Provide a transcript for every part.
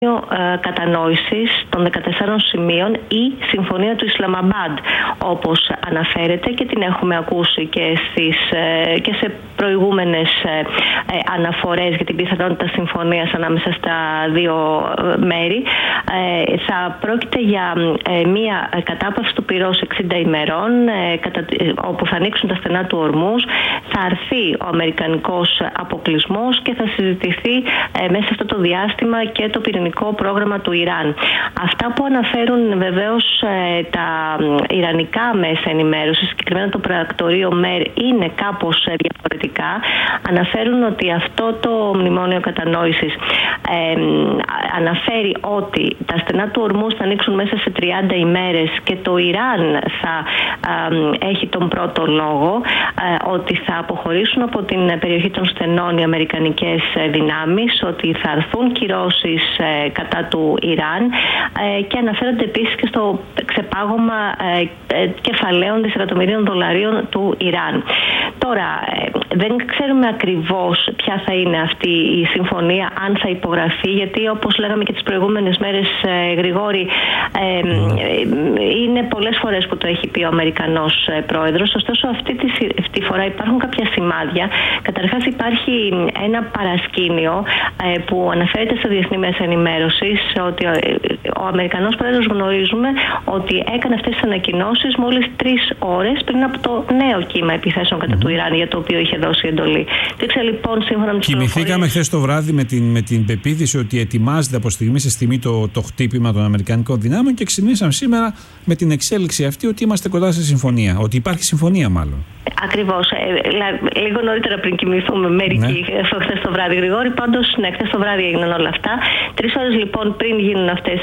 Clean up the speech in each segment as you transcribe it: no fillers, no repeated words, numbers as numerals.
κατανόησης των 14 σημείων ή Συμφωνία του Ισλαμαμπάντ, όπως αναφέρεται και την έχουμε ακούσει και σε προηγούμενες αναφορές για την πιθανότητα συμφωνίας ανάμεσα στα δύο μέρη. Θα πρόκειται για μια κατάπαυση του πυρός 60 ημερών, όπου θα ανοίξουν τα στενά του Ορμούζ, θα αρθεί ο αμερικανικός αποκλεισμός και θα συζητηθεί μέσα σε αυτό το διάστημα και το πυρηνικό πρόγραμμα του Ιράν. Αυτά που αναφέρουν βεβαίως τα ιρανικά μέσα ενημέρωσης, συγκεκριμένα το πρακτορείο ΜΕΡ, είναι κάπως διαφορετικά. Αναφέρουν ότι αυτό το μνημόνιο κατανόησης αναφέρει ότι τα στενά του Ορμούζ θα ανοίξουν μέσα σε 30 ημέρες και το Ιράν θα έχει τον πρώτο λόγο, ότι θα αποχωρήσουν από την περιοχή των στενών οι αμερικανικές δυνάμεις, ότι θα αρθούν κυρώσεις κατά του Ιράν και αναφέρονται επίσης και στο ξεπάγωμα κεφαλαίων δισεκατομμυρίων δολαρίων του Ιράν. Τώρα, δεν ξέρουμε ακριβώς ποια θα είναι αυτή η συμφωνία, αν θα υπογραφεί, γιατί όπως λέγαμε και τις προηγούμενες μέρες, Γρηγόρη, είναι πολλές φορές που το έχει πει ο Αμερικανός πρόεδρος. Ωστόσο, αυτή τη φορά υπάρχουν κάποια σημάδια. Καταρχάς, υπάρχει ένα παρασκήνιο που αναφέρεται στα διεθνή μέσα ενημέρωσης, ότι ο Αμερικανός πρόεδρος, γνωρίζουμε ότι έκανε αυτές τις ανακοινώσεις μόλις 3 ώρες πριν από το νέο κύμα επιθέσεων κατά του Ιράν, για το οποίο είχε δώσει εντολή. Λοιπόν, σύμφωνα με τις κοιμηθήκαμε χθες το βράδυ με την πεποίθηση ότι ετοιμάζεται από στιγμή σε στιγμή το χτύπημα των αμερικανικών δυνάμεων και ξυπνήσαμε σήμερα με την εξέλιξη αυτή ότι είμαστε κοντά σε συμφωνία. Ότι υπάρχει συμφωνία, μάλλον. Ακριβώς. Λίγο νωρίτερα πριν κοιμηθούμε μερικοί χθες το βράδυ, Γρηγόρη. Πάντως, χθες το βράδυ έγιναν όλα αυτά. 3 ώρες λοιπόν πριν γίνουν αυτές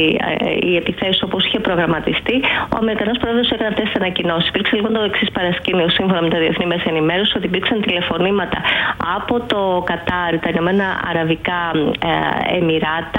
οι επιθέσεις όπως είχε προγραμματιστεί, ο Αμερικανός πρόεδρος έκανε αυτές τις ανακοινώσεις. Υπήρξε λοιπόν το εξής παρασκήνιο, σύμφωνα με τα διεθνή μέσα ενημέρωση, ότι υπήρξαν τηλεφωνήματα από το Κατάρ, τα Ηνωμένα Αραβικά Εμιράτα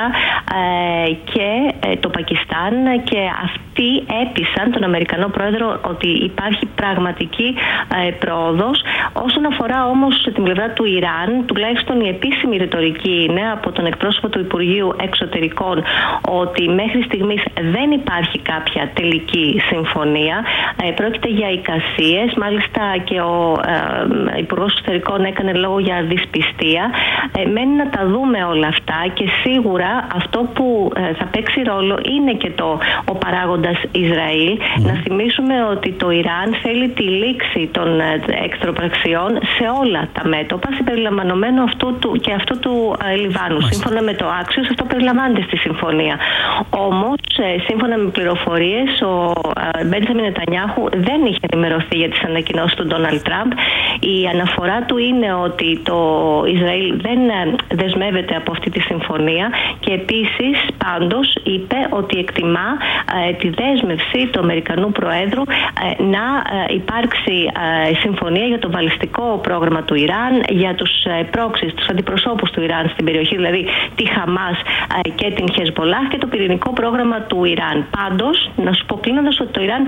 και το Πακιστάν, και αυτοί έπεισαν τον Αμερικανό πρόεδρο ότι υπάρχει πραγματική πρόοδος. Όσον αφορά όμως την πλευρά του Ιράν, τουλάχιστον η επίσημη ρητορική είναι από τον εκπρόσωπο του Υπουργείου Εξωτερικών ότι μέχρι στιγμής δεν υπάρχει κάποια τελική συμφωνία. Πρόκειται για εικασίες. Μάλιστα και ο Υπουργός Εξωτερικών έκανε λόγο για δυσπιστία. Μένει να τα δούμε όλα αυτά και σίγουρα αυτό που θα παίξει ρόλο είναι και ο παράγοντας Ισραήλ. Να θυμίσουμε ότι το Ιράν θέλει τη λήξη των εχθροπραξιών σε όλα τα μέτωπα, συμπεριλαμβανομένου αυτού του Λιβάνου. Σύμφωνα με το Axios, αυτό περιλαμβάνεται στη συμφωνία. Όμως, σύμφωνα με πληροφορίες, ο Μπέντζαμιν Νετανιάχου δεν είχε ενημερωθεί για τις ανακοινώσεις του Ντόναλντ Τραμπ. Η αναφορά του είναι ότι το Ισραήλ δεν δεσμεύεται από αυτή τη συμφωνία και επίσης πάντως είπε ότι εκτιμά τη δέσμευση του Αμερικανού Προέδρου να υπάρξει συμφωνία για το βαλιστικό πρόγραμμα του Ιράν, για τους πρόξεις, τους αντιπροσώπους του Ιράν στην περιοχή, δηλαδή τη Χαμάς και την Χεσμολάχ, και το πυρηνικό πρόγραμμα του Ιράν. Πάντως, να σου πω κλείνοντας ότι το Ιράν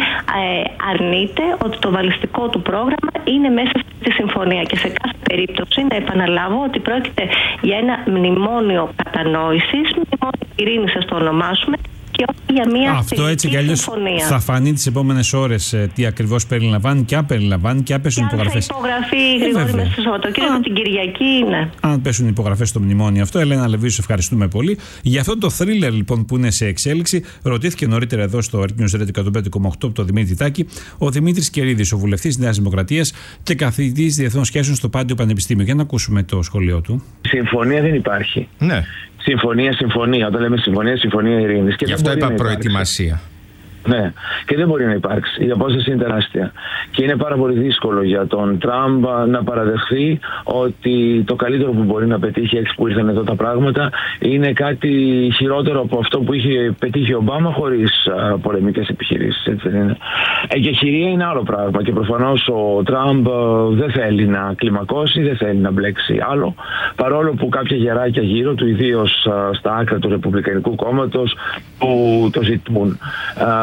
αρνείται ότι το βαλιστικό του πρόγραμμα είναι μέσα στη συμφωνία, και σε κάθε περίπτωση να επαναλάβω ότι πρόκειται για ένα μνημόνιο κατανόησης, μνημόνιο ειρήνης, ας το ονομάσουμε, και όχι για μια αυτό έτσι κι αλλιώς συμφωνία. Θα φανεί τις επόμενες ώρες τι ακριβώς περιλαμβάνει και αν περιλαμβάνει και αν πέσουν υπογραφές. Θα υπογραφεί Γρηγόρη μέσα στο Σαββατοκύριακο, την Κυριακή είναι. Αν πέσουν υπογραφές στο μνημόνιο αυτό. Ελένα Λεβίου, σε ευχαριστούμε πολύ. Για αυτό το θρίλερ λοιπόν που είναι σε εξέλιξη, ρωτήθηκε νωρίτερα εδώ στο News Radio 105,8 από τον Δημήτρη Τάκη ο Δημήτρης Κερίδης, ο βουλευτής Νέας Δημοκρατίας και καθηγητής διεθνών σχέσεων στο Πάντιο Πανεπιστήμιο. Για να ακούσουμε το σχολείο του. Συμφωνία δεν υπάρχει. Ναι. Συμφωνία. Όταν λέμε συμφωνία ειρήνης. Γι' αυτό είπα προετοιμασία. Ναι, και δεν μπορεί να υπάρξει. Η απόσταση είναι τεράστια. Και είναι πάρα πολύ δύσκολο για τον Τραμπ να παραδεχθεί ότι το καλύτερο που μπορεί να πετύχει έξι που ήρθαν εδώ τα πράγματα είναι κάτι χειρότερο από αυτό που είχε πετύχει ο Ομπάμα χωρίς πολεμικές επιχειρήσεις. Έτσι δεν είναι. Και χειρία είναι άλλο πράγμα. Και προφανώς ο Τραμπ δεν θέλει να κλιμακώσει, δεν θέλει να μπλέξει άλλο. Παρόλο που κάποια γεράκια γύρω του, ιδίως στα άκρα του Ρεπουμπλικανικού κόμματος, που το ζητούν.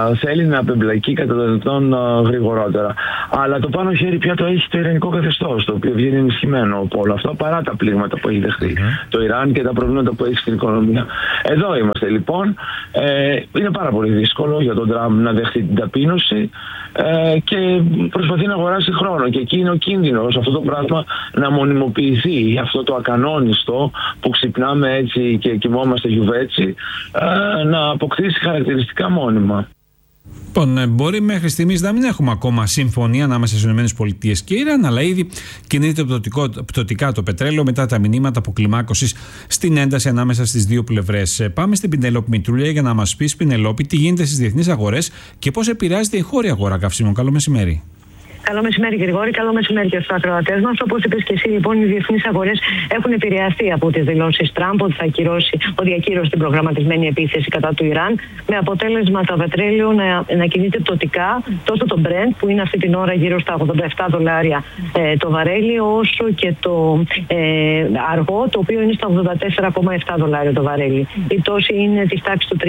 θέλει να απεμπλακεί κατά το δυνατόν γρηγορότερα. Αλλά το πάνω χέρι πια το έχει το ιρανικό καθεστώς, το οποίο βγαίνει ενισχυμένο από όλα αυτά παρά τα πλήγματα που έχει δεχτεί το Ιράν και τα προβλήματα που έχει στην οικονομία. Εδώ είμαστε λοιπόν. Είναι πάρα πολύ δύσκολο για τον Τραμπ να δεχτεί την ταπείνωση και προσπαθεί να αγοράσει χρόνο. Και εκεί είναι ο κίνδυνος αυτό το πράγμα να μονιμοποιηθεί, αυτό το ακανόνιστο που ξυπνάμε έτσι και κοιμόμαστε γιουβέτσι, να αποκτήσει χαρακτηριστικά μόνιμα. Λοιπόν, μπορεί μέχρι στιγμής να μην έχουμε ακόμα συμφωνία ανάμεσα στις ΗΠΑ και Ιράν, αλλά ήδη κινείται πτωτικά το πετρέλαιο μετά τα μηνύματα αποκλιμάκωσης στην ένταση ανάμεσα στις δύο πλευρές. Πάμε στην Πινελόπη Μητρούλια για να μας πεις, Πινελόπη, τι γίνεται στις διεθνείς αγορές και πώς επηρεάζεται η χώρια αγορά καυσίμων. Καλό μεσημέρι. Καλό μεσημέρι, Γρηγόρη. Καλό μεσημέρι και στους ακροατές μας. Όπως είπες και εσύ, λοιπόν, οι διεθνείς αγορές έχουν επηρεαστεί από τις δηλώσεις Τραμπ ότι θα διακύρωσε την προγραμματισμένη επίθεση κατά του Ιράν, με αποτέλεσμα το πετρέλαιο να κινείται πτωτικά, τόσο το Brent, που είναι αυτή την ώρα γύρω στα $87 το βαρέλι, όσο και το αργό, το οποίο είναι στα $84,7 το βαρέλι. Η πτώση είναι της τάξης του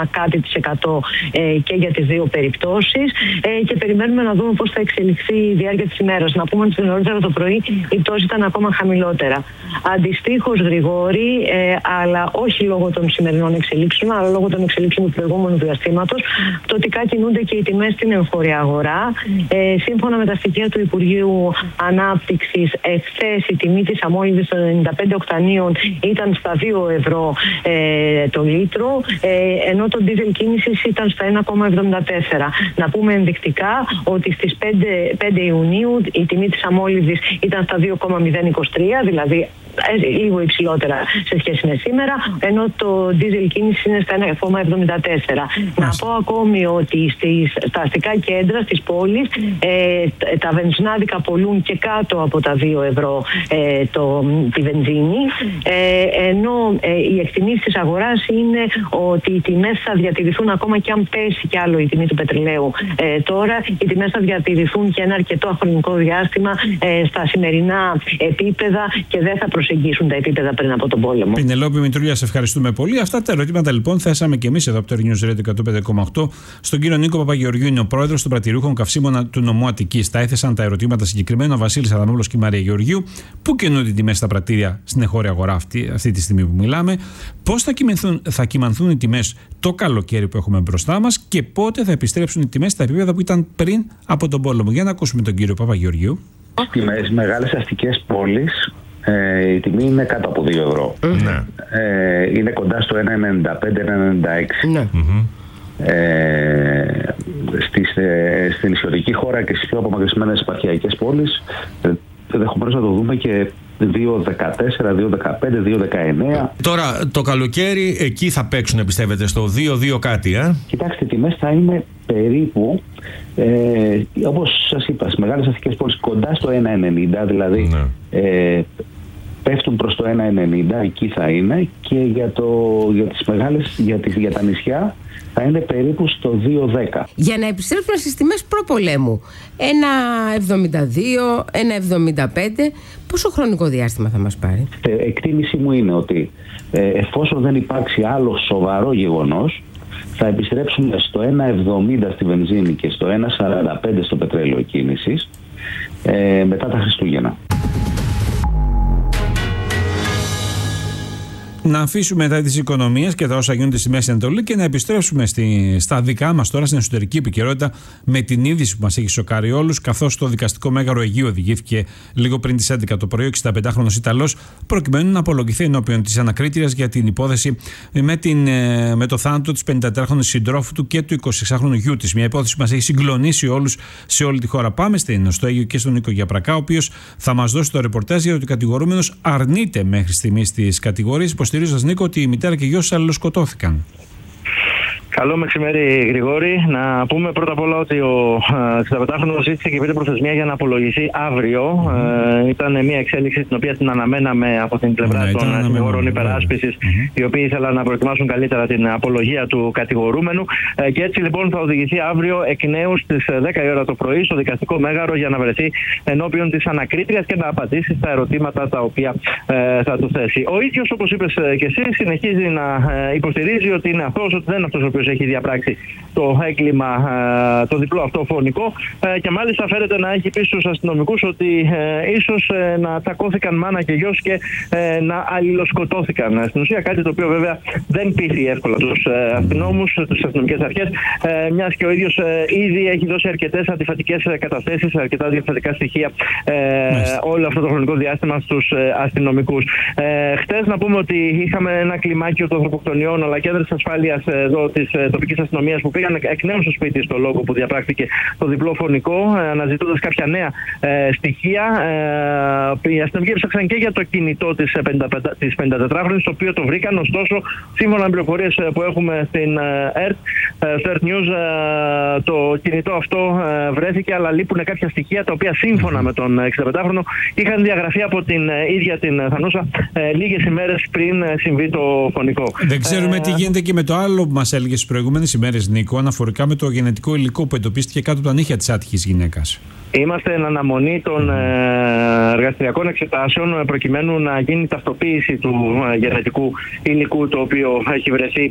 3% και για τις δύο περιπτώσεις και περιμένουμε να δούμε πώς θα εξελιχθεί η διάρκεια της ημέρας. Να πούμε ότι νωρίτερα το πρωί η πτώση ήταν ακόμα χαμηλότερα. Αντιστοίχως, Γρηγόρη, αλλά όχι λόγω των σημερινών εξελίξεων, αλλά λόγω των εξελίξεων του προηγούμενου διαστήματος, πτωτικά κινούνται και οι τιμές στην εγχώρια αγορά. Σύμφωνα με τα στοιχεία του Υπουργείου Ανάπτυξης, εχθές η τιμή της αμόλυβης των 95 οκτανίων ήταν στα €2 το λίτρο, ενώ το ντίζελ κίνησης ήταν στα 1,74. Να πούμε ενδεικτικά ότι στις 5 Ιουνίου η τιμή της αμόλυβης ήταν στα 2,023, δηλαδή λίγο υψηλότερα σε σχέση με σήμερα, ενώ το ντίζελ κίνηση είναι στα 1,74. Να πω ακόμη ότι στα αστικά κέντρα στις πόλεις τα βενζινάδικα πωλούν και κάτω από τα €2 τη βενζίνη, ενώ οι εκτιμήσεις της αγοράς είναι ότι οι τιμές θα διατηρηθούν ακόμα και αν πέσει κι άλλο η τιμή του πετρελαίου. Τώρα οι τιμές θα διατηρηθούν και ένα αρκετό χρονικό διάστημα στα σημερινά επίπεδα και δεν θα προσεγγίσουν τα επίπεδα πριν από τον πόλεμο. Πινελόπη Μητρούλια, σε ευχαριστούμε πολύ. Αυτά τα ερωτήματα λοιπόν θέσαμε και εμείς εδώ από το News Radio 105,8 στον κύριο Νίκο Παπαγεωργίου, είναι ο πρόεδρος των πρατηριούχων καυσίμων του νομού Αττικής. Τα έθεσαν τα ερωτήματα συγκεκριμένα ο Βασίλης Αδαμόπουλος και η Μαρία Γεωργίου. Πού κινούνται οι τιμές στα πρατήρια στην εγχώρια αγορά αυτή τη στιγμή που μιλάμε, πώς θα κυμανθούν οι τιμές το καλοκαίρι που έχουμε μπροστά μας και πότε θα επιστρέψουν οι τιμές στα επίπεδα που ήταν πριν από τον πόλεμο. Για να ακούσουμε τον κύριο Παπαγεωργίου. Στις μεγάλες αστικές πόλεις η τιμή είναι κάτω από €2. Είναι κοντά στο 1,95-1,96. Ναι. Στην ιστορική χώρα και στις πιο απομακρυσμένες επαρχιακές πόλεις ενδεχομένως να το δούμε και 2,14, 2,15, 2,19. Τώρα το καλοκαίρι εκεί θα παίξουν, πιστεύετε, στο 2,2 κάτι, Κοιτάξτε, οι τιμές θα είναι περίπου, όπως σας είπα, στις μεγάλες αστικές πόλεις κοντά στο 1,90, δηλαδή πέφτουν προς το 1,90, εκεί θα είναι, και για τα νησιά θα είναι περίπου στο 2,10. Για να επιστρέψουμε στις τιμές προπολέμου, 1,72, 1,75, πόσο χρονικό διάστημα θα μας πάρει? Εκτίμηση μου είναι ότι εφόσον δεν υπάρξει άλλο σοβαρό γεγονός, θα επιστρέψουμε στο 1,70 στη βενζίνη και στο 1,45 στο πετρέλαιο κίνησης μετά τα Χριστούγεννα. Να αφήσουμε μετά τις οικονομίες και τα όσα γίνονται στη Μέση Ανατολή και να επιστρέψουμε στα δικά μας τώρα, στην εσωτερική επικαιρότητα, με την είδηση που μας έχει σοκάρει όλους, καθώς το δικαστικό μέγαρο Αιγαίου οδηγήθηκε λίγο πριν τις 11 το πρωί ο 65χρονος Ιταλός, προκειμένου να απολογηθεί ενώπιον της ανακρίτριας για την υπόθεση με το θάνατο της 54χρονης συντρόφου του και του 26χρονου γιού της. Μια υπόθεση που μας έχει συγκλονίσει όλους σε όλη τη χώρα. Πάμε στο Αίγυο και στον Νίκο Γιαπρακά, ο οποίος θα μας δώσει το ρεπορτάζ για ότι ο κατηγορούμενος αρνείται μέχρι στιγμής τις κατηγορίες. Υποστηρίζοντας, Νίκο, ότι η μητέρα και ο γιος αλληλοσκοτώθηκαν. Καλό μεσημέρι, Γρηγόρη. Να πούμε πρώτα απ' όλα ότι ο 65χρονος ζήτησε και πήρε προθεσμία για να απολογηθεί αύριο. Ήταν μια εξέλιξη την οποία την αναμέναμε από την πλευρά των συνηγόρων υπεράσπισης, οι οποίοι ήθελαν να προετοιμάσουν καλύτερα την απολογία του κατηγορούμενου. Και έτσι λοιπόν θα οδηγηθεί αύριο εκ νέου στις 10 η ώρα το πρωί στο δικαστικό μέγαρο για να βρεθεί ενώπιον της ανακρίτριας και να απαντήσει στα ερωτήματα τα οποία θα του θέσει. Ο ίδιος, όπως είπες και εσύ, συνεχίζει να υποστηρίζει ότι είναι αυτός, ότι δεν είναι αυτός ο οποίος οποίος έχει διαπράξει το έγκλημα, το διπλό αυτό φωνικό, και μάλιστα φέρεται να έχει πει στους αστυνομικούς ότι ίσως να τσακώθηκαν μάνα και γιος και να αλληλοσκοτώθηκαν. Στην ουσία κάτι το οποίο βέβαια δεν πείθει εύκολα τους αστυνόμους, τις αστυνομικές αρχές, μιας και ο ίδιος ήδη έχει δώσει αρκετές αντιφατικές καταθέσεις, αρκετά αντιφατικά στοιχεία όλο αυτό το χρονικό διάστημα στους αστυνομικούς. Χτες να πούμε ότι είχαμε ένα κλιμάκιο των ανθρωποκτονιών αλλά και έδρες ασφάλειας εδώ της τοπικής αστυνομίας που πήγαν εκ νέου στο σπίτι στο λόγο που διαπράχθηκε το διπλό φωνικό, αναζητώντας κάποια νέα στοιχεία. Οι αστυνομικοί έψαξαν και για το κινητό της 54χρονης, το οποίο το βρήκαν. Ωστόσο, σύμφωνα με πληροφορίες που έχουμε στο ERT News, το κινητό αυτό βρέθηκε, αλλά λείπουν κάποια στοιχεία τα οποία σύμφωνα με τον 65χρονο είχαν διαγραφεί από την ίδια την Θανούσα λίγες ημέρες πριν συμβεί το φωνικό. Δεν ξέρουμε τι γίνεται και με το άλλο που μας έλεγε στις προηγούμενες ημέρες, Νίκο, αναφορικά με το γενετικό υλικό που εντοπίστηκε κάτω από τα νύχια της άτυχης γυναίκας. Είμαστε εν αναμονή των εργαστηριακών εξετάσεων προκειμένου να γίνει η ταυτοποίηση του γενετικού υλικού το οποίο έχει βρεθεί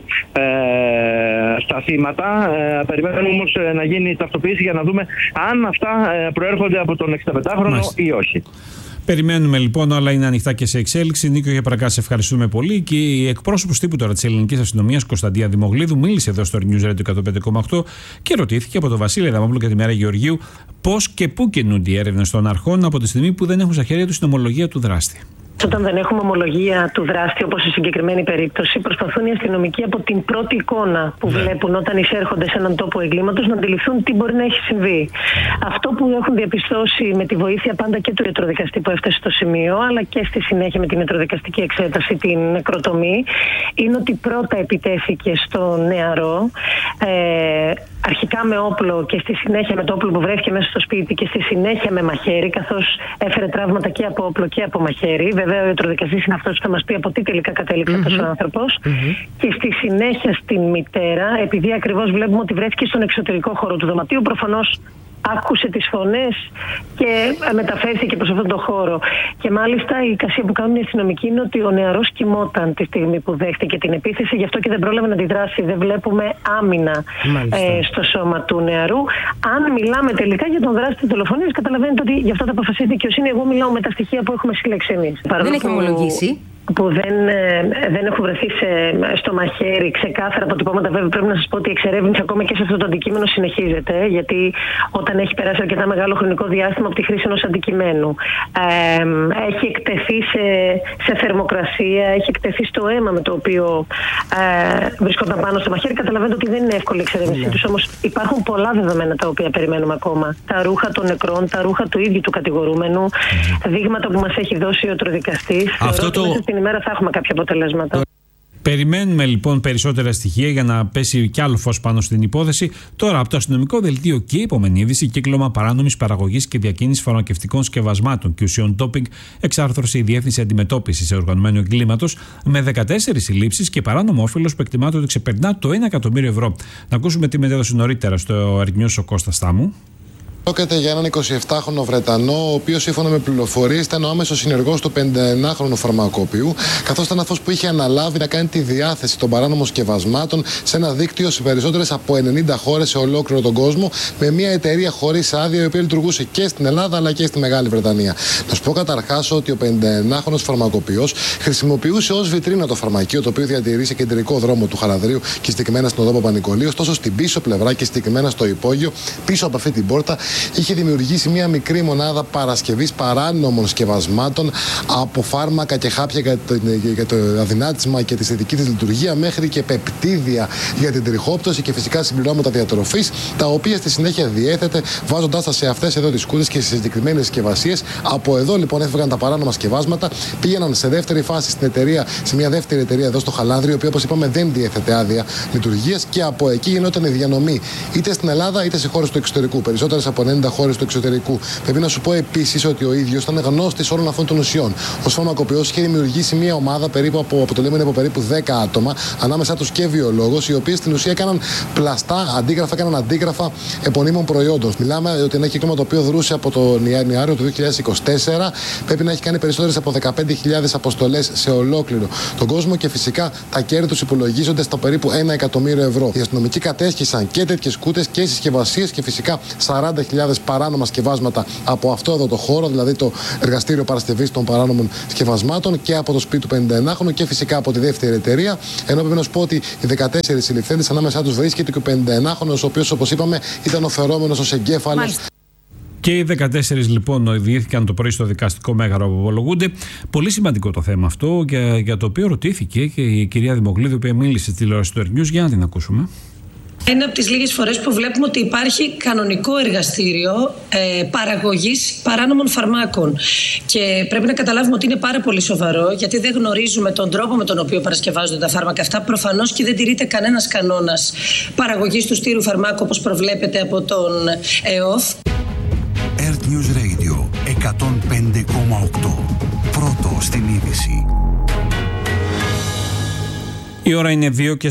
στα θύματα. Περιμένουμε όμως να γίνει η ταυτοποίηση για να δούμε αν αυτά προέρχονται από τον 65χρονο ή όχι. Περιμένουμε λοιπόν, όλα είναι ανοιχτά και σε εξέλιξη. Νίκο Γιαπρακά, σε ευχαριστούμε πολύ. Και η εκπρόσωπος τύπου τώρα της ελληνικής αστυνομίας, Κωνσταντία Δημογλίδου, μίλησε εδώ στο News Radio 105,8 και ρωτήθηκε από τον Βασίλη Αδαμόπουλο και τη Μέρα Γεωργίου πώς και πού κινούνται οι έρευνες των αρχών από τη στιγμή που δεν έχουν στα χέρια τους την ομολογία του δράστη. Όταν δεν έχουμε ομολογία του δράστη, όπως στη συγκεκριμένη περίπτωση, προσπαθούν οι αστυνομικοί από την πρώτη εικόνα που βλέπουν όταν εισέρχονται σε έναν τόπο εγκλήματος να αντιληφθούν τι μπορεί να έχει συμβεί. Αυτό που έχουν διαπιστώσει με τη βοήθεια πάντα και του ιατροδικαστή που έφτασε στο σημείο, αλλά και στη συνέχεια με την ιατροδικαστική εξέταση, την νεκροτομή, είναι ότι πρώτα επιτέθηκε στο νεαρό, αρχικά με όπλο και στη συνέχεια με το όπλο που βρέθηκε μέσα στο σπίτι και στη συνέχεια με μαχαίρι, καθώς έφερε τραύματα και από όπλο και από μαχαίρι. Βέβαια, ο ιατροδικαστής είναι αυτός που θα μας πει από τι τελικά κατέληξε αυτός ο άνθρωπος. Και στη συνέχεια στην μητέρα, επειδή ακριβώς βλέπουμε ότι βρέθηκε στον εξωτερικό χώρο του δωματίου, προφανώς άκουσε τις φωνές και μεταφέρθηκε προς αυτόν τον χώρο. Και μάλιστα η εικασία που κάνουν οι αστυνομικοί είναι ότι ο νεαρός κοιμόταν τη στιγμή που δέχτηκε την επίθεση, γι' αυτό και δεν πρόλαβε να αντιδράσει. Δεν βλέπουμε άμυνα στο σώμα του νεαρού. Αν μιλάμε τελικά για τον δράστη της δολοφονίας, καταλαβαίνετε ότι γι' αυτό θα αποφασίσει η δικαιοσύνη. Εγώ μιλάω με τα στοιχεία που έχουμε συλλέξει εμείς. Δεν έχει ομολογήσει. Που δεν έχουν βρεθεί στο μαχαίρι ξεκάθαρα αποτυπώματα. Βέβαια, πρέπει να σας πω ότι η εξερεύνηση ακόμα και σε αυτό το αντικείμενο συνεχίζεται, γιατί όταν έχει περάσει αρκετά μεγάλο χρονικό διάστημα από τη χρήση ενός αντικειμένου, έχει εκτεθεί σε θερμοκρασία, έχει εκτεθεί στο αίμα με το οποίο βρισκόταν πάνω στο μαχαίρι. Καταλαβαίνετε ότι δεν είναι εύκολη η εξερεύνησή τους, όμως υπάρχουν πολλά δεδομένα τα οποία περιμένουμε ακόμα. Τα ρούχα των νεκρών, τα ρούχα του ίδιου του κατηγορούμενου, δείγματα που μας έχει δώσει ο ιατροδικαστής. Ημέρα θα έχουμε κάποια αποτελέσματα. Περιμένουμε λοιπόν περισσότερα στοιχεία για να πέσει κι άλλο φως πάνω στην υπόθεση. Τώρα, από το αστυνομικό δελτίο και η επόμενη είδηση: κύκλωμα παράνομης παραγωγής και διακίνησης φαρμακευτικών σκευασμάτων και ουσιών ντόπινγκ εξάρθρωσε η Διεύθυνση Αντιμετώπισης Οργανωμένου Εγκλήματος με 14 συλλήψεις και παράνομο όφελος που εκτιμάται ότι ξεπερνά το 1 εκατομμύριο ευρώ. Να ακούσουμε τι μετέδωσε νωρίτερα στο ERT News ο Κώστας Στάμου. Πρόκειται για έναν 27χρονο Βρετανό, ο οποίος σύμφωνα με πληροφορίες ήταν ο άμεσος συνεργός του 59χρονου φαρμακοποιού, καθώς ήταν αυτός που είχε αναλάβει να κάνει τη διάθεση των παράνομων σκευασμάτων σε ένα δίκτυο σε περισσότερες από 90 χώρες σε ολόκληρο τον κόσμο, με μια εταιρεία χωρίς άδεια, η οποία λειτουργούσε και στην Ελλάδα αλλά και στη Μεγάλη Βρετανία. Να σου πω καταρχάς ότι ο 59χρονος φαρμακοποιός χρησιμοποιούσε ως βιτρίνα το φαρμακείο, το οποίο διατηρεί σε κεντρικό δρόμο του Χαραδρίου και συγκεκριμένα στην οδό Παπα-Νικολαίου, ωστόσο στην πίσω πλευρά και συγκεκριμένα στο υπόγειο, πίσω από αυτή την πόρτα, είχε δημιουργήσει μια μικρή μονάδα παρασκευής παράνομων σκευασμάτων, από φάρμακα και χάπια για το αδυνάτισμα και τη θετική της λειτουργία, μέχρι και πεπτίδια για την τριχόπτωση και φυσικά συμπληρώματα διατροφής, τα οποία στη συνέχεια διέθετε βάζοντάς τα σε αυτές εδώ τις κούτες και σε συγκεκριμένες συσκευασίες. Από εδώ λοιπόν έφευγαν τα παράνομα σκευάσματα, πήγαιναν σε δεύτερη φάση στην εταιρεία, σε μια δεύτερη εταιρεία εδώ στο Χαλάνδριο, η οποία όπως είπαμε δεν διέθετε άδεια λειτουργίας, και από εκεί γινόταν η διανομή είτε στην Ελλάδα είτε σε χώρες του εξωτερικού. Περισσότερες από 90 χώρες του εξωτερικού. Πρέπει να σου πω επίσης ότι ο ίδιος ήταν γνώστης όλων αυτών των ουσιών. Ως φαρμακοποιός είχε δημιουργήσει μια ομάδα αποτελούμενη από περίπου 10 άτομα, ανάμεσά τους και βιολόγος, οι οποίοι στην ουσία έκαναν πλαστά έκαναν αντίγραφα επωνύμων προϊόντων. Μιλάμε ότι ένα κύκλωμα το οποίο δρούσε από τον Ιανουάριο του 2024, πρέπει να έχει κάνει περισσότερες από 15.000 αποστολές σε ολόκληρο τον κόσμο και φυσικά τα κέρδη τους υπολογίζονται στα περίπου 1 εκατομμύριο ευρώ. Οι αστυνομικοί κατέσχισαν και τέτοιες κούτες και συσκευασίες και φυσικά 40.000 παράνομα σκευάσματα από αυτό εδώ το χώρο, δηλαδή το εργαστήριο παρασκευής των παράνομων σκευασμάτων, και από το σπίτι του 59χρονου και φυσικά από τη δεύτερη εταιρεία. Ενώ πρέπει να σου πω ότι οι 14 συλληφθέντες, ανάμεσά τους βρίσκεται και ο 59χρονος, ο οποίος, όπως είπαμε, ήταν ο φερόμενος ως εγκέφαλος. Και οι 14 λοιπόν οδηγήθηκαν το πρωί στο δικαστικό μέγαρο που απολογούνται. Πολύ σημαντικό το θέμα αυτό, για το οποίο ρωτήθηκε και η κυρία Δημοκλήδη, η οποία μίλησε στη τηλεόραση του Earth News. Για να την ακούσουμε. Είναι από τις λίγες φορές που βλέπουμε ότι υπάρχει κανονικό εργαστήριο παραγωγής παράνομων φαρμάκων. Και πρέπει να καταλάβουμε ότι είναι πάρα πολύ σοβαρό, γιατί δεν γνωρίζουμε τον τρόπο με τον οποίο παρασκευάζονται τα φάρμακα αυτά. Προφανώς και δεν τηρείται κανένας κανόνας παραγωγής του στήρου φαρμάκου, όπως προβλέπεται από τον ΕΟΦ. Earth News Radio 105,8. Πρώτο στην είδηση. Η ώρα είναι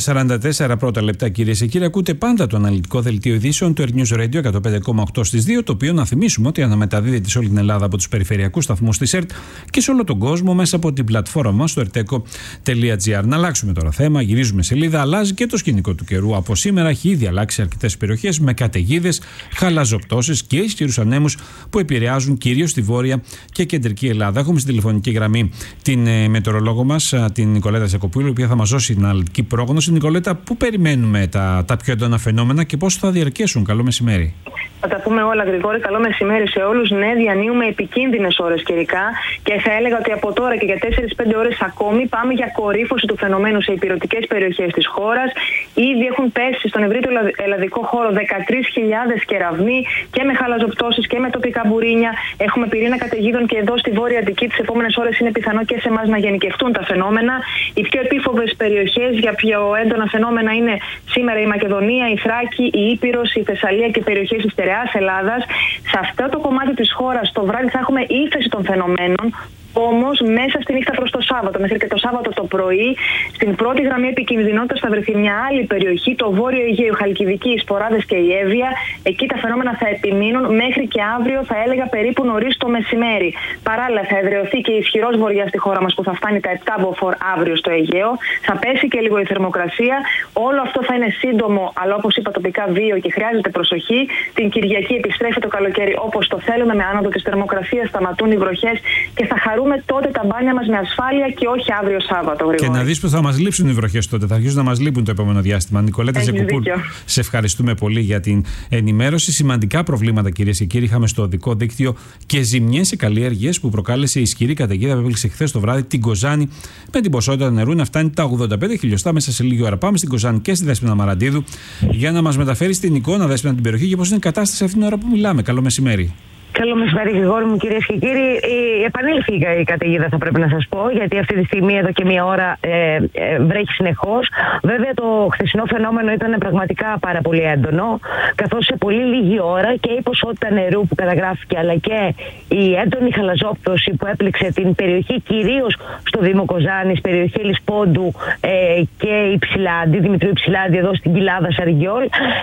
2:44 πρώτα λεπτά, κυρίες και κύριοι. Ακούτε πάντα το αναλυτικό δελτίο ειδήσεων του Earth News Radio 105,8 στις 2, το οποίο να θυμίσουμε ότι αναμεταδίδεται σε όλη την Ελλάδα από τους περιφερειακούς σταθμούς της ΕΡΤ και σε όλο τον κόσμο μέσα από την πλατφόρμα μας στο erteco.gr. Να αλλάξουμε τώρα θέμα, γυρίζουμε σελίδα. Αλλάζει και το σκηνικό του καιρού. Από σήμερα έχει ήδη αλλάξει αρκετές περιοχές με καταιγίδες, χαλαζοπτώσεις και ισχυρούς ανέμους που επηρεάζουν κυρίως τη βόρεια και κεντρική Ελλάδα. Έχουμε στην τηλεφωνική γραμμή την μετεωρολόγο μας, την Νικολέτα Σακοπούλου, η οποία θα μας δώσει την αναλυτική πρόγνωση. Νικολέτα, πού περιμένουμε τα πιο έντονα φαινόμενα και πώς θα διαρκέσουν? Καλό μεσημέρι. Θα τα πούμε όλα, Γρηγόρη. Καλό μεσημέρι σε όλους. Ναι, διανύουμε επικίνδυνες ώρες καιρικά και θα έλεγα ότι από τώρα και για 4-5 ώρες ακόμη πάμε για κορύφωση του φαινομένου σε ηπειρωτικές περιοχές της χώρας. Ήδη έχουν πέσει στον ευρύτερο ελλαδικό χώρο 13.000 κεραυνοί και με χαλαζοπτώσεις και με τοπικά μπουρίνια. Έχουμε πυρήνα καταιγίδων και εδώ στη Βόρεια Αττική. Τις επόμενες ώρες είναι πιθανό και σε εμάς να γενικευτούν τα φαινόμενα. Οι πιο επίφοβες περιοχές για πιο έντονα φαινόμενα είναι σήμερα η Μακεδονία, η Θράκη, η Ήπειρος, η Θεσσαλία και περιοχές της Στερεάς Ελλάδας. Σε αυτό το κομμάτι της χώρας το βράδυ θα έχουμε ύφεση των φαινομένων. Όμως, μέσα στη νύχτα προς το Σάββατο, μέχρι και το Σάββατο το πρωί, στην πρώτη γραμμή επικινδυνότητας θα βρεθεί μια άλλη περιοχή, το Βόρειο Αιγαίο, η Χαλκιδική, οι Σποράδες και η Εύβοια. Εκεί τα φαινόμενα θα επιμείνουν μέχρι και αύριο, θα έλεγα περίπου νωρίς το μεσημέρι. Παράλληλα, θα εδραιωθεί και ισχυρός βορειά στη χώρα μας που θα φτάνει τα 7 μποφόρ αύριο στο Αιγαίο. Θα πέσει και λίγο η θερμοκρασία. Όλο αυτό θα είναι σύντομο, αλλά όπως είπα, τοπικά βίο και χρειάζεται προσοχή. Την Κυριακή επιστρέφει το καλοκαίρι όπως το θέλουμε, με άνοδο της θερμοκρασίας, σταματούν οι βροχές και θα χαρούμε τότε τα μπάνια μας με ασφάλεια και όχι αύριο Σάββατο. Γρηγόρη. Και να δεις που θα μας λείψουν οι βροχές τότε. Θα αρχίσουν να μας λείπουν το επόμενο διάστημα. Νικολέτα Ζεκοπούλου, σε ευχαριστούμε πολύ για την ενημέρωση. Σημαντικά προβλήματα, κυρίες και κύριοι, είχαμε στο οδικό δίκτυο και ζημιές σε καλλιέργειες που προκάλεσε ισχυρή καταιγίδα που έπληξε χθες το βράδυ την Κοζάνη, με την ποσότητα νερού να φτάνει τα 85 χιλιοστά μέσα σε λίγη ώρα. Πάμε στην Κοζάνη και στη Δέσποινα Μαραντίδου για να μας μεταφέρει στην εικόνα, Δέσποινα, την περιοχή και πώς είναι η κατάσταση αυτήν την ώρα που μιλάμε. Καλό μεσημέρι. Καλό μεσημέρι, Γρηγόρη μου, κυρίες και κύριοι. Επανήλθε η καταιγίδα, θα πρέπει να σας πω, γιατί αυτή τη στιγμή εδώ και μία ώρα βρέχει συνεχώς. Βέβαια, το χθεσινό φαινόμενο ήταν πραγματικά πάρα πολύ έντονο, καθώς σε πολύ λίγη ώρα και η ποσότητα νερού που καταγράφηκε, αλλά και η έντονη χαλαζόπτωση που έπληξε την περιοχή, κυρίως στο Δήμο Κοζάνης, περιοχή Λισπόντου και Υψηλάντη, Δημητρίου Υψηλάντη, εδώ στην κοιλάδα Σαριγιόλ.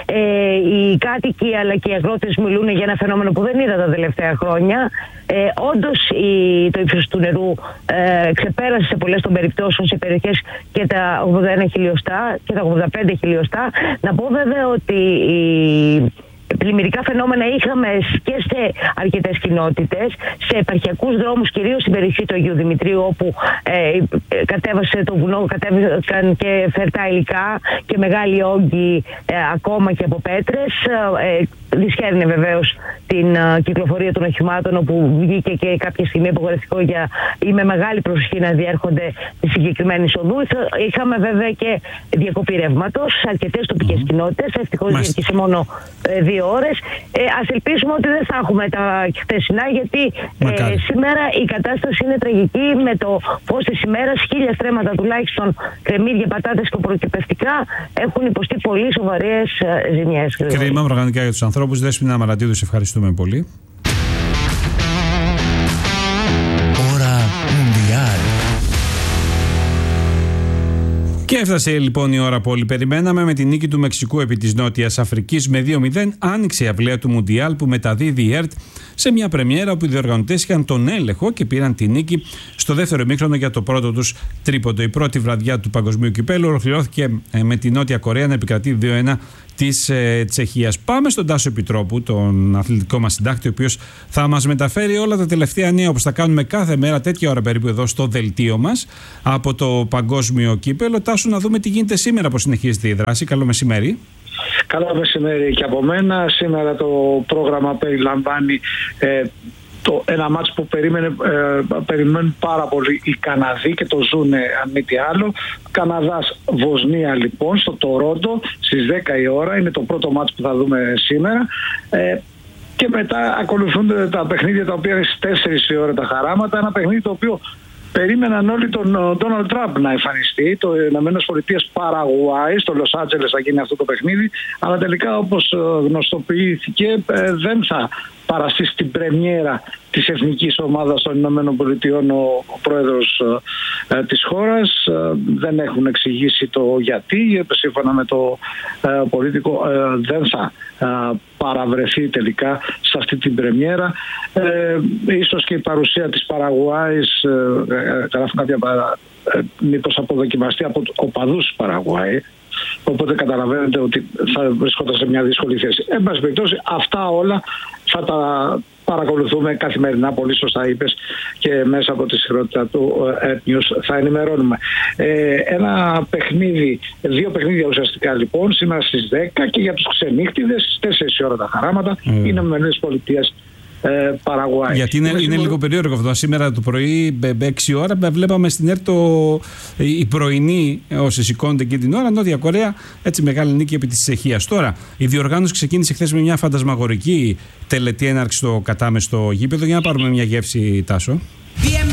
Οι κάτοικοι αλλά και οι αγρότες μιλούν για ένα φαινόμενο που δεν είδα τα τελευταία χρόνια. Όντως το ύψος του νερού ξεπέρασε σε πολλές των περιπτώσεων σε περιοχές και τα 81 χιλιοστά και τα 85 χιλιοστά. Να πω βέβαια ότι πλημμυρικά φαινόμενα είχαμε και σε αρκετές κοινότητες, σε επαρχιακούς δρόμους, κυρίως στην περιοχή του Αγίου Δημητρίου, όπου κατέβασε το βουνό, κατέβηκαν και φερτά υλικά και μεγάλοι όγκοι ακόμα και από πέτρες. Δυσχέρνει βεβαίως την κυκλοφορία των οχημάτων, όπου βγήκε και κάποια στιγμή απογορευτικό ή με μεγάλη προσοχή να διέρχονται τη συγκεκριμένη οδού. Είχαμε βέβαια και διακοπή ρεύματος σε αρκετές τοπικές κοινότητες. Ευτυχώς διήρκησε μόνο 2 ώρες. Ας ελπίσουμε ότι δεν θα έχουμε τα χθεσινά, γιατί σήμερα η κατάσταση είναι τραγική, με το φως της ημέρας 1000 στρέμματα τουλάχιστον κρεμμύδια, πατάτες και προκυπευτικά έχουν υποστεί πολύ σοβαρές ζημιές. Κρίμα πραγματικά για τους ανθρώπους. Δέσποινα Μαρατίδου, σε ευχαριστούμε πολύ. Ώρα Μουντιάλ. Και έφτασε λοιπόν η ώρα που όλοι περιμέναμε. Με την νίκη του Μεξικού επί της Νότιας Αφρικής με 2-0, άνοιξε η αυλαία του Μουντιάλ που μεταδίδει η ΕΡΤ σε μια πρεμιέρα όπου οι διοργανωτές είχαν τον έλεγχο και πήραν τη νίκη στο δεύτερο ημίχρονο για το πρώτο τους τρίποντο. Η πρώτη βραδιά του Παγκοσμίου Κυπέλλου ολοκληρώθηκε με τη Νότια Κορέα να επικρατεί 2-1 της Τσεχίας. Πάμε στον Τάσο Επιτρόπου, τον αθλητικό μας συντάκτη, ο οποίος θα μας μεταφέρει όλα τα τελευταία νέα, όπως θα κάνουμε κάθε μέρα τέτοια ώρα περίπου εδώ στο δελτίο μας από το Παγκόσμιο Κύπελλο. Τάσο, να δούμε τι γίνεται σήμερα, πώς συνεχίζεται η δράση. Καλό μεσημέρι. Καλό μεσημέρι και από μένα. Σήμερα το πρόγραμμα περιλαμβάνει ένα μάτς που περιμένουν πάρα πολύ οι Καναδοί και το ζουνε αν μη τι άλλο. Καναδάς-Βοσνία λοιπόν στο Τορόντο στις 10 η ώρα. Είναι το πρώτο μάτς που θα δούμε σήμερα. Και μετά ακολουθούν τα παιχνίδια τα οποία είναι στις 4 η ώρα τα χαράματα. Ένα παιχνίδι το οποίο περίμεναν όλοι τον Ντόναλντ Τραμπ να εμφανιστεί. Το Ηνωμένες Πολιτείες Παραγουάη, στο Λος Άντζελες θα γίνει αυτό το παιχνίδι. Αλλά τελικά, όπως γνωστοποιήθηκε, δεν θα παραστεί στην πρεμιέρα της εθνικής ομάδας των Ηνωμένων Πολιτειών ο πρόεδρος της χώρας. Δεν έχουν εξηγήσει το γιατί. Σύμφωνα με το πολίτικο δεν θα παραβρεθεί τελικά σε αυτή την πρεμιέρα. Ίσως και η παρουσία της Παραγουάης, γράφουν κάποια μήπως αποδοκιμαστεί από οπαδούς της Παραγουάη. Οπότε καταλαβαίνετε ότι θα βρισκόταν σε μια δύσκολη θέση. Εν πάση περιπτώσει, αυτά όλα θα τα παρακολουθούμε καθημερινά, πολύ σωστά είπες, και μέσα από τη σειρότητα του News θα ενημερώνουμε. Ένα παιχνίδι, 2 παιχνίδια ουσιαστικά λοιπόν, σήμερα στις 10 και για τους ξενύχτιδες στις 4 η ώρα τα χαράματα, είναι Ηνωμένες Πολιτείες Παραγουάη. Γιατί είναι λίγο περίεργο αυτό. Σήμερα το πρωί, 6 ώρα, βλέπαμε στην ΕΡΤ η πρωινή, όσοι σηκώνονται εκεί την ώρα, Νότια Κορέα, έτσι μεγάλη νίκη επί της Τσεχίας. Τώρα, η διοργάνωση ξεκίνησε χθες με μια φαντασμαγορική τελετή έναρξη στο κατάμεστο γήπεδο. Για να πάρουμε μια γεύση, Τάσο.